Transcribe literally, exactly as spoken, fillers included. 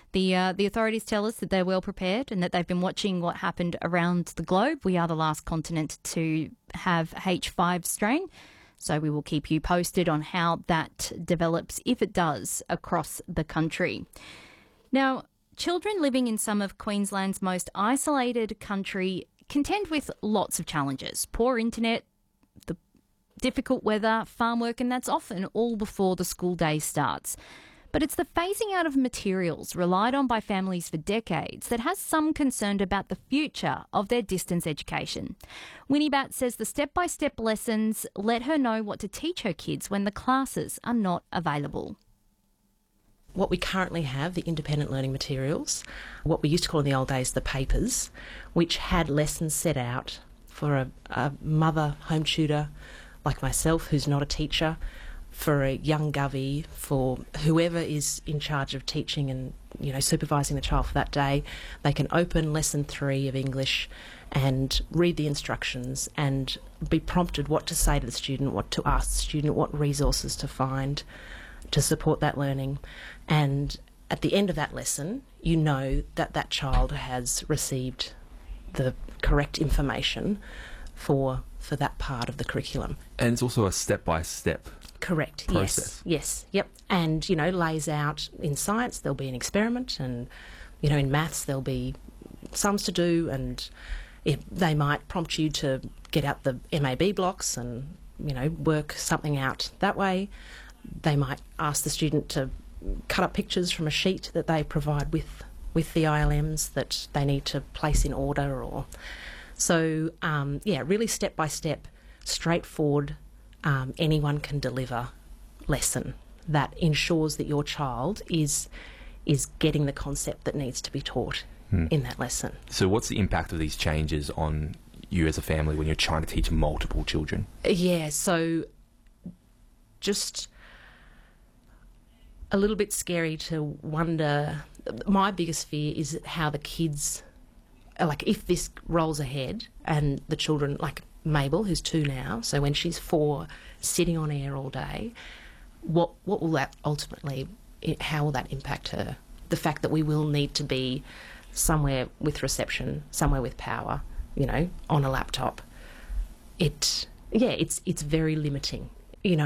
The uh, the authorities tell us that they're well prepared and that they've been watching what happened around the globe. We are the last continent to have H five strain, so we will keep you posted on how that develops, if it does, across the country. Now, children living in some of Queensland's most isolated country contend with lots of challenges. Poor internet, the difficult weather, farm work, and that's often all before the school day starts. But it's the phasing out of materials relied on by families for decades that has some concern about the future of their distance education. Winnie Batt says the step-by-step lessons let her know what to teach her kids when the classes are not available. What we currently have, the independent learning materials, what we used to call in the old days the papers, which had lessons set out for a, a mother home tutor like myself who's not a teacher, for a young govy, for whoever is in charge of teaching and, you know, supervising the child for that day. They can open lesson three of English and read the instructions and be prompted what to say to the student, what to ask the student, what resources to find to support that learning. And at the end of that lesson, you know that that child has received the correct information for for that part of the curriculum. And it's also a step-by-step Correct, process. yes, yes, yep. And, you know, lays out in science there'll be an experiment, and, you know, in maths there'll be sums to do, and it, they might prompt you to get out the M A B blocks and, you know, work something out that way. They might ask the student to cut up pictures from a sheet that they provide with with the I L Ms that they need to place in order. Or so, um, yeah, really step by step, straightforward, um, anyone can deliver lesson that ensures that your child is is getting the concept that needs to be taught hmm. in that lesson. So, what's the impact of these changes on you as a family when you're trying to teach multiple children? Yeah, so just a little bit scary to wonder. My biggest fear is how the kids, like if this rolls ahead and the children, like Mabel, who's two now, so when she's four, sitting on air all day, what what will that ultimately, how will that impact her? The fact that we will need to be somewhere with reception, somewhere with power, you know, on a laptop. It, yeah, it's it's very limiting.